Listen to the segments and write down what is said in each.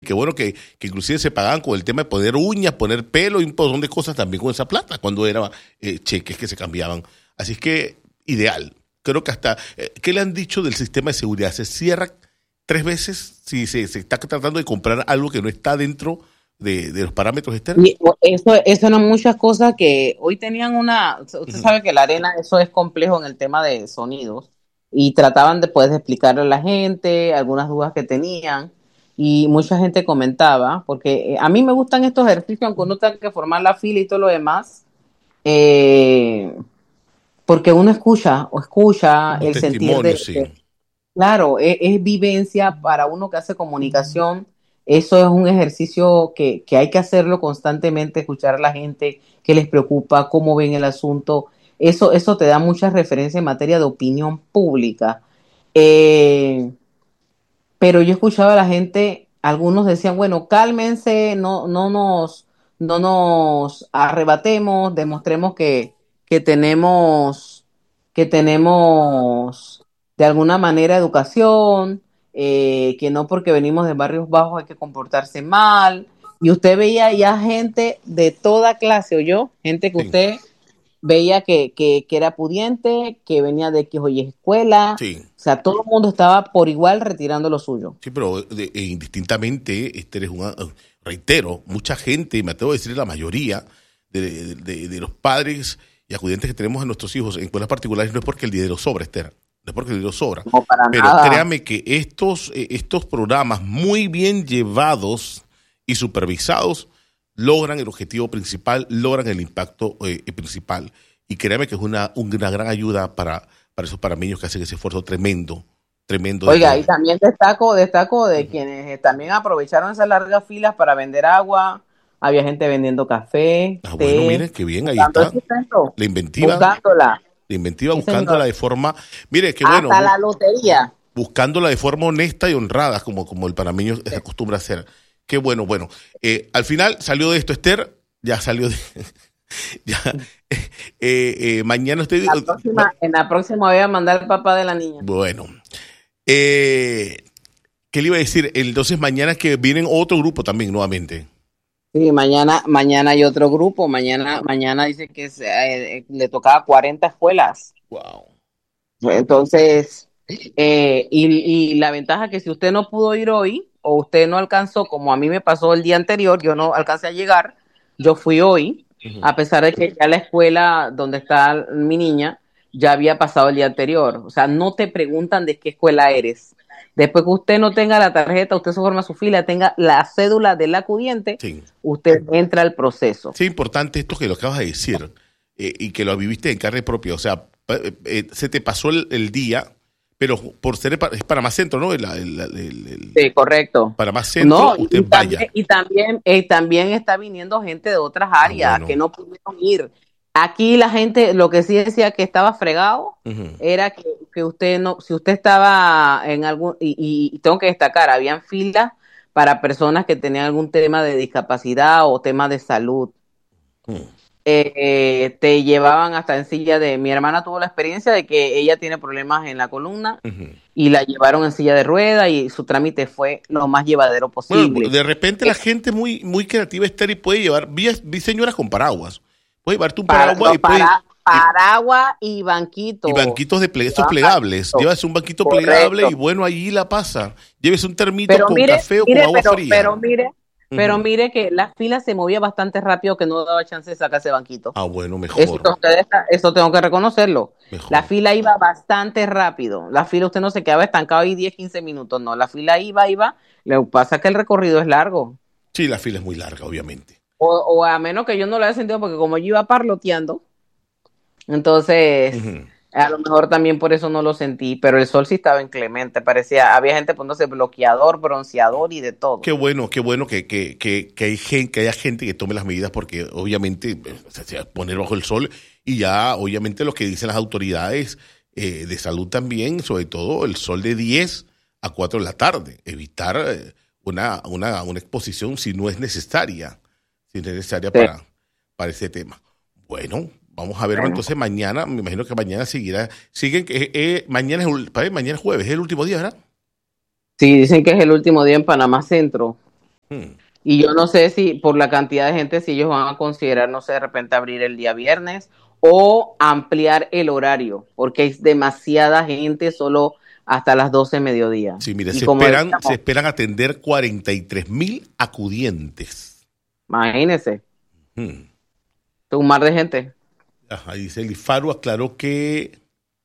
qué bueno que inclusive se pagaban con el tema de poner uñas, poner pelo y un montón de cosas también con esa plata, cuando eran cheques que se cambiaban. Así es que, ideal. Creo que hasta, ¿qué le han dicho del sistema de seguridad? ¿Se cierra 3 veces si se está tratando de comprar algo que no está dentro de los parámetros externos? Y eso eran muchas cosas que hoy tenían usted sabe que la arena, eso es complejo en el tema de sonidos, y trataban de explicarle a la gente algunas dudas que tenían, y mucha gente comentaba, porque a mí me gustan estos ejercicios, aunque uno tenga que formar la fila y todo lo demás, eh, porque uno escucha Un el sentir testimonio, sí. claro, es vivencia para uno que hace comunicación. Eso es un ejercicio que hay que hacerlo constantemente, escuchar a la gente, qué les preocupa, cómo ven el asunto. Eso te da muchas referencias en materia de opinión pública. Eh, pero yo escuchaba a la gente, algunos decían, bueno, cálmense, no nos arrebatemos, demostremos que tenemos, que tenemos de alguna manera educación, que no porque venimos de barrios bajos hay que comportarse mal. Y usted veía ya gente de toda clase, ¿o yo? Gente que Sí, usted veía que era pudiente, que venía de X o Y escuela, sí. o sea, todo el mundo estaba por igual retirando lo suyo. Sí, pero indistintamente, reitero, mucha gente, me atrevo a decir la mayoría de los padres y acudientes que tenemos a nuestros hijos en escuelas particulares no es porque el dinero sobra, Esther, no es porque el dinero sobra, No, para pero nada. créame que estos programas muy bien llevados y supervisados logran el objetivo principal, logran el impacto principal. Y créame que es una gran ayuda para esos panameños que hacen ese esfuerzo tremendo de Oiga, y poder. también destaco de quienes también aprovecharon esas largas filas para vender agua. Había gente vendiendo café, Ah, bueno, té, miren, qué bien, ahí buscando el está. sustento, La inventiva, buscándola. la inventiva Sí, señor. buscándola de forma, mire, qué bueno, Hasta la lotería. buscándola de forma honesta y honrada, como el panameño se acostumbra a hacer. Qué bueno, bueno. Al final salió de esto, Esther, ya salió de... ya, mañana usted... En la próxima voy a mandar al papá de la niña. Bueno, ¿qué le iba a decir? Entonces mañana que vienen otro grupo también nuevamente. Sí, mañana hay otro grupo. Mañana dice que le tocaba 40 escuelas. Wow. Entonces, y la ventaja que si usted no pudo ir hoy o usted no alcanzó, como a mí me pasó el día anterior, yo no alcancé a llegar, yo fui hoy, Ujú. a pesar de que ya la escuela donde está mi niña ya había pasado el día anterior. O sea, no te preguntan de qué escuela eres. Después que usted no tenga la tarjeta, usted se forma su fila, tenga la cédula del acudiente, Sí. usted entra al proceso. Sí, importante esto que lo acabas de decir y que lo viviste en carne propia. O sea, se te pasó el día, pero por ser es Panamá Centro, ¿no? Sí, correcto. Panamá Centro, No, usted vaya. también está viniendo gente de otras Ah, áreas que bueno. no pudieron ir. Aquí la gente, lo que sí decía que estaba fregado, Ujú. era que usted no, si usted estaba en algún, y tengo que destacar, habían filas para personas que tenían algún tema de discapacidad o tema de salud. Mm. Te llevaban hasta en silla mi hermana tuvo la experiencia de que ella tiene problemas en la columna Ujú. y la llevaron en silla de rueda y su trámite fue lo más llevadero Bueno, posible. de repente la gente muy creativa, Esther, y puede llevar, vi señoras con paraguas. Puede llevarte un paraguas y, Paraguas y y banquito. banquitos estos Llevaban plegables. banquito. Llévese un banquito plegable y Correcto. bueno, allí la pasa. Llévese un termito Pero con mire, café o con mire, agua fría. pero Ujú. mire que la fila se movía bastante rápido que no daba chance de sacarse banquito. Ah, bueno, mejor, Eso tengo que reconocerlo. La mejor. fila iba bastante rápido. La fila usted no se quedaba estancado ahí 10, 15 minutos. No, la fila iba. Lo que pasa es que el recorrido es largo. Sí, la fila es muy larga, obviamente. O a menos que yo no lo haya sentido porque como yo iba parloteando, entonces Ujú. a lo mejor también por eso no lo sentí, pero el sol sí estaba inclemente. Había gente poniéndose bloqueador, bronceador y de todo. Qué bueno que haya gente que tome las medidas porque obviamente se va a poner bajo el sol y ya obviamente lo que dicen las autoridades de salud también, sobre todo el sol de 10 a 4 de la tarde, evitar una exposición si no es necesaria, Sí. para ese tema. Bueno, vamos a ver Bueno. entonces mañana, me imagino que mañana mañana mañana es jueves, es el último día, ¿verdad? Sí, dicen que es el último día en Panamá Centro. Hmm. Y yo no sé si por la cantidad de gente, si ellos van a considerar, no sé, de repente abrir el día viernes o ampliar el horario, porque es demasiada gente solo hasta las 12 mediodía. Sí, mire, Y se como esperan, se decíamos, esperan atender 43.000 acudientes. imagínense, Hmm. un mar de gente. Ajá, dice el IFARU aclaró que,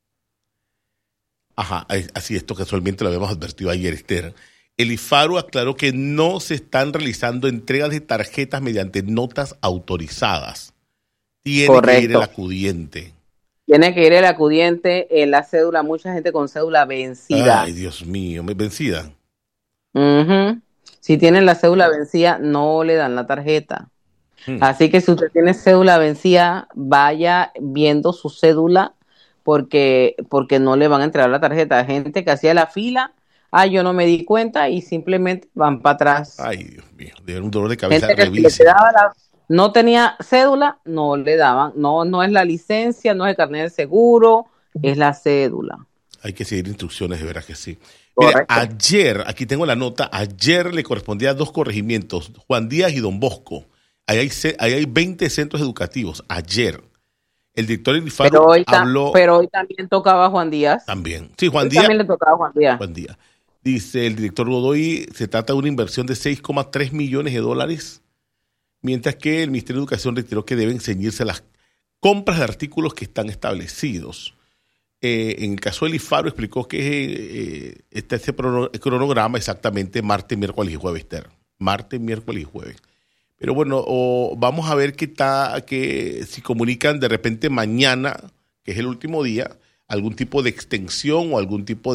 ajá, así esto casualmente lo habíamos advertido ayer, Esther. El IFARU aclaró que no se están realizando entregas de tarjetas mediante notas autorizadas. Tiene que ir el Correcto. acudiente. Tiene que ir el acudiente, la cédula, mucha gente con cédula Ay, vencida. Dios mío, me vencida. Ujú. Si tienen la cédula vencida, no le dan la tarjeta. Hmm. Así que si usted tiene cédula vencida, vaya viendo su cédula porque no le van a entregar la tarjeta. Hay gente que hacía la fila, yo no me di cuenta y simplemente van para atrás. Ay, Dios mío, de un dolor de cabeza, Gente que si le revisen. quedaba no tenía cédula, no le daban. No, no es la licencia, no es el carnet de seguro, es la cédula. Hay que seguir instrucciones, de veras que sí. Mire, Correcto. ayer, aquí tengo la nota, ayer le correspondía a dos corregimientos, Juan Díaz y Don Bosco. Ahí hay 20 centros educativos. Ayer, el director del Pero IFARU habló pero hoy también tocaba Juan Díaz. también. Sí, Juan Hoy Díaz, también le tocaba a Juan Díaz. Juan Díaz. Dice el director Godoy, se trata de una inversión de 6,3 millones de dólares, mientras que el Ministerio de Educación reiteró que deben ceñirse las compras de artículos que están establecidos. En el caso del IFARU explicó que está ese cronograma exactamente martes, miércoles y jueves, Ter. Martes, miércoles y jueves. Pero bueno, vamos a ver que si comunican de repente mañana, que es el último día, algún tipo de extensión o algún tipo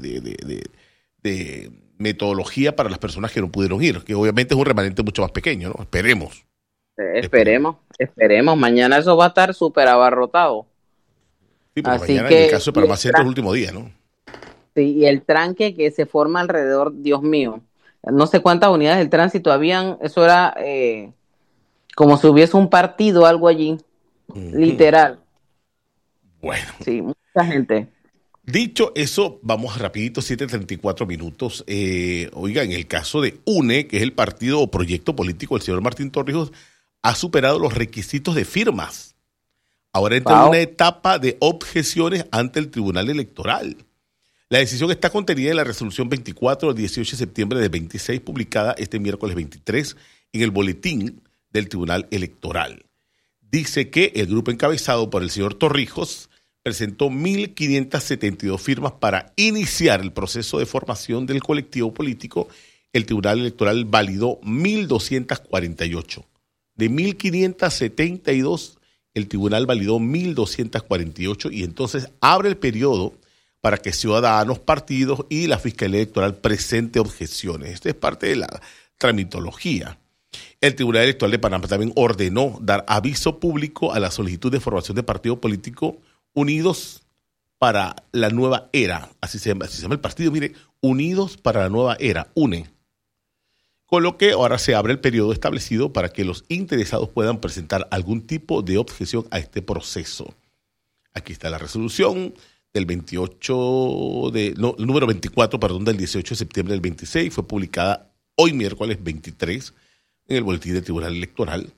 de metodología para las personas que no pudieron ir, que obviamente es un remanente mucho más pequeño, ¿no? Esperemos. Esperemos. Esperemos. Mañana eso va a estar súper abarrotado. Sí, porque Así mañana en el que, caso de Panamá Centro es el último día, ¿no? sí, y el tranque que se forma alrededor, Dios mío, no sé cuántas unidades del tránsito habían, eso era como si hubiese un partido, algo allí, Ujú. literal. Bueno, Sí, mucha gente. dicho eso, vamos rapidito, 7:34 minutos. Oiga, en el caso de UNE, que es el partido o proyecto político del señor Martín Torrijos, ha superado los requisitos de firmas. Ahora entra en una Wow. etapa de objeciones ante el Tribunal Electoral. La decisión está contenida en la resolución 24 del 18 de septiembre del 26, publicada este miércoles 23 en el boletín del Tribunal Electoral. Dice que el grupo encabezado por el señor Torrijos presentó 1.572 firmas para iniciar el proceso de formación del colectivo político. El Tribunal Electoral validó 1.248. De 1.572, el Tribunal validó 1.248 y entonces abre el periodo para que ciudadanos, partidos y la Fiscalía Electoral presente objeciones. Esta es parte de la tramitología. El Tribunal Electoral de Panamá también ordenó dar aviso público a la solicitud de formación de partido político Unidos para la Nueva Era. Así se llama el partido, mire, Unidos para la Nueva Era, UNE. Con lo que ahora se abre el periodo establecido para que los interesados puedan presentar algún tipo de objeción a este proceso. Aquí está la resolución del 28 número 24, perdón, del 18 de septiembre del 26, fue publicada hoy miércoles 23 en el boletín del Tribunal Electoral.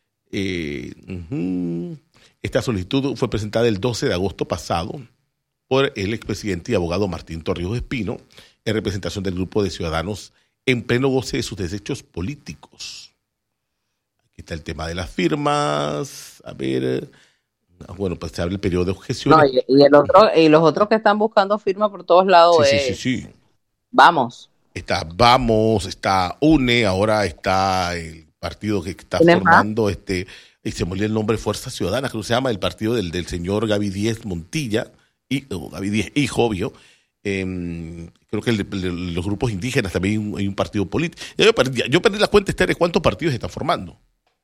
Esta solicitud fue presentada el 12 de agosto pasado por el expresidente y abogado Martín Torrijos Espino en representación del grupo de ciudadanos en pleno goce de sus derechos políticos. Aquí está el tema de las firmas. A ver, bueno, pues se abre el periodo de No, objeciones. y los otros que están buscando firma por todos lados Sí. vamos. Está Vamos, está UNE, ahora está el partido que está ¿Tienes más? formando, y se me olvidó el nombre, Fuerza Ciudadana, creo que se llama, el partido del señor Gaby Díez Montilla, Gaby Díez, hijo, obvio. Creo que los grupos indígenas también hay un partido político. Yo perdí la cuenta, Esther, de cuántos partidos se están formando.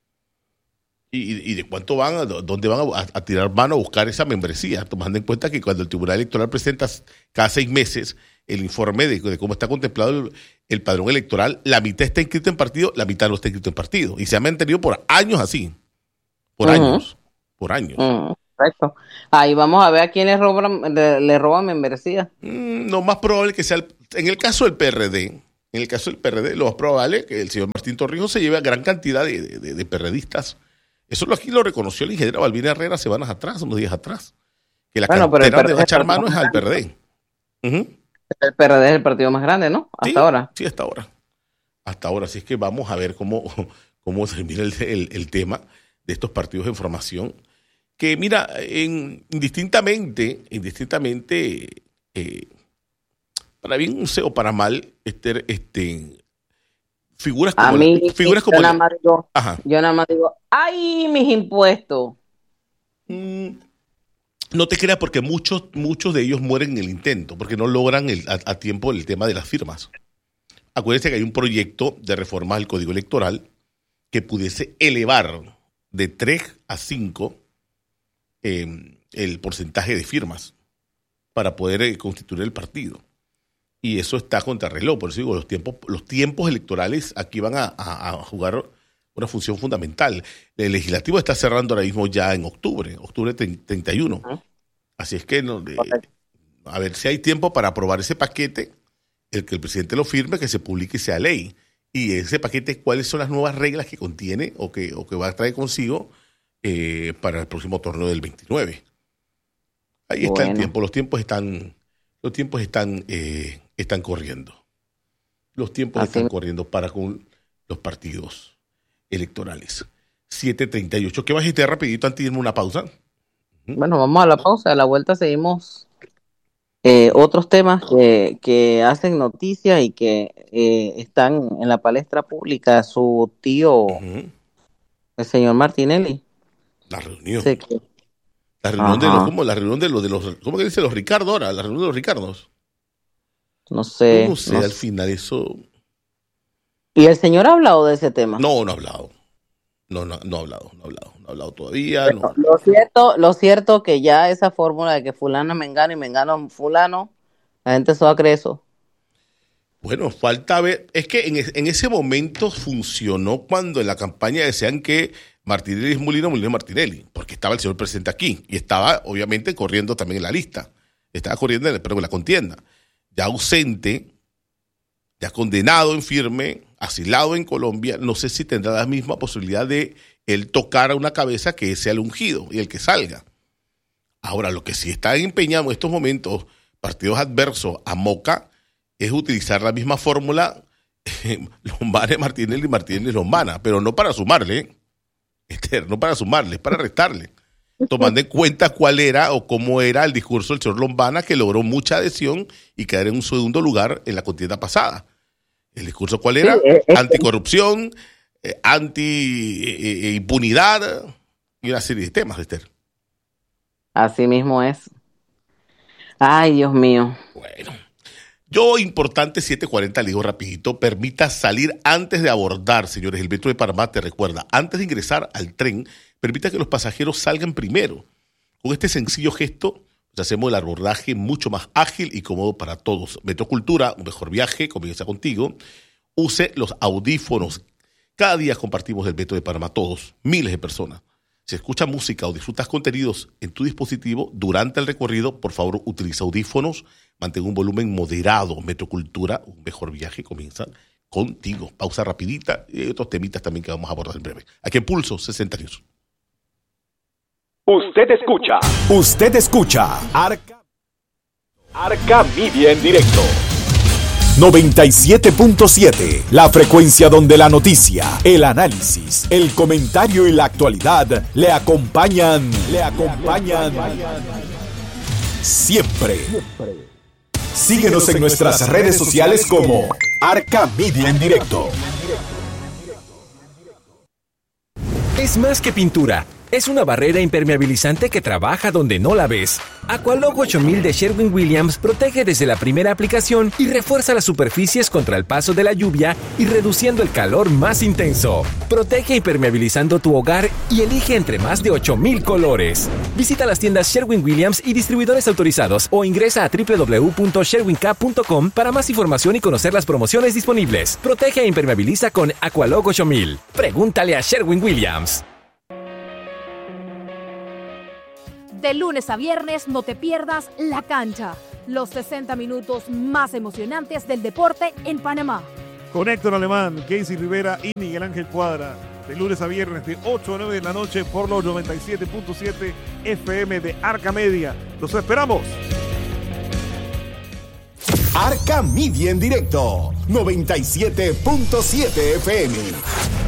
Y de cuánto dónde van a tirar mano a buscar esa membresía, tomando en cuenta que cuando el Tribunal Electoral presenta cada 6 meses el informe de cómo está contemplado el padrón electoral, la mitad está inscrito en partido, la mitad no está inscrito en partido. Y se ha mantenido por años así. Por años. Por años. Correcto. Ahí vamos a ver a quién le roban membresía. No, más probable que sea, en el caso del PRD, En el caso del PRD, lo más probable es que el señor Martín Torrijos se lleve a gran cantidad de PRDistas. Eso aquí lo reconoció el ingeniero Balbín Herrera semanas atrás, unos días atrás. Que la cartera de echar mano es al PRD. El PRD es el partido más grande, ¿no? Hasta ahora. Sí, hasta ahora. Hasta ahora. Así es que vamos a ver cómo se mira el tema de estos partidos en formación. Que mira, indistintamente, para bien o para mal, figuras como... Yo nada más digo, ¡ay, mis impuestos! No te creas, porque muchos de ellos mueren en el intento, porque no logran a tiempo el tema de las firmas. Acuérdense que hay un proyecto de reforma al Código Electoral que pudiese elevar de 3 a 5 el porcentaje de firmas para poder constituir el partido. Y eso está contrarreloj. Por eso digo, los tiempos electorales aquí van a jugar una función fundamental. El legislativo está cerrando ahora mismo ya en octubre 31. Así es que a ver si hay tiempo para aprobar ese paquete, el que el presidente lo firme, que se publique y sea ley. Y ese paquete, ¿cuáles son las nuevas reglas que contiene o que va a traer consigo para el próximo torneo del 29? Ahí está el tiempo. Los tiempos están corriendo. Los tiempos están corriendo para con los partidos electorales. 7:38. ¿Qué vas a decir rapidito antes de irme a una pausa? Bueno, vamos a la pausa. A la vuelta seguimos otros temas que hacen noticia y que están en la palestra pública. Su tío, el señor Martinelli. La reunión. La reunión de los ¿cómo que dice? Los Ricardo ahora, la reunión de los Ricardos. No sé, al final eso... ¿Y el señor ha hablado de ese tema? No ha hablado. No ha hablado todavía. Bueno, lo cierto que ya esa fórmula de que fulano es Mengano y Mengano es fulano, la gente se va a creer eso. Bueno, falta ver. Es que en ese momento funcionó cuando en la campaña decían que Martinelli es Molino es Martinelli, porque estaba el señor presidente aquí y estaba obviamente corriendo también en la lista. Estaba corriendo en la contienda. Ya ausente, ya condenado en firme, asilado en Colombia, no sé si tendrá la misma posibilidad de él tocar a una cabeza que sea el ungido y el que salga. Ahora, lo que sí está empeñado en estos momentos, partidos adversos a Moca, es utilizar la misma fórmula Lombana, Martinelli, Lombana, pero no para sumarle, no para sumarle, es para restarle. Tomando en cuenta cuál era o cómo era el discurso del señor Lombana, que logró mucha adhesión y quedar en un segundo lugar en la contienda pasada. ¿El discurso cuál era? Anticorrupción, anti-impunidad y una serie de temas, Esther. Así mismo es. Ay, Dios mío. Bueno. Yo, importante, 7:40, le digo rapidito, permita salir antes de abordar, señores. El Metro de Panamá te recuerda, antes de ingresar al tren, permita que los pasajeros salgan primero. Con este sencillo gesto, hacemos el abordaje mucho más ágil y cómodo para todos. Metrocultura, un mejor viaje, comienza contigo. Use los audífonos. Cada día compartimos el Metro de Panamá, todos, miles de personas. Si escuchas música o disfrutas contenidos en tu dispositivo durante el recorrido, por favor, utiliza audífonos, mantén un volumen moderado. Metrocultura, un mejor viaje, comienza contigo. Pausa rapidita y hay otros temitas también que vamos a abordar en breve. Aquí en Pulso 60 News. Usted escucha Arca Media en directo. 97.7, la frecuencia donde la noticia, el análisis, el comentario y la actualidad le acompañan siempre. Síguenos en nuestras redes sociales como Arca Media en directo. Es más que pintura. Es una barrera impermeabilizante que trabaja donde no la ves. Aqualog 8000 de Sherwin-Williams protege desde la primera aplicación y refuerza las superficies contra el paso de la lluvia y reduciendo el calor más intenso. Protege impermeabilizando tu hogar y elige entre más de 8000 colores. Visita las tiendas Sherwin-Williams y distribuidores autorizados o ingresa a www.sherwink.com para más información y conocer las promociones disponibles. Protege e impermeabiliza con Aqualog 8000. Pregúntale a Sherwin-Williams. De lunes a viernes no te pierdas La Cancha, los 60 minutos más emocionantes del deporte en Panamá. con Héctor Alemán, Casey Rivera y Miguel Ángel Cuadra. De lunes a viernes de 8 a 9 de la noche por los 97.7 FM de Arca Media. ¡Los esperamos! Arca Media en directo, 97.7 FM.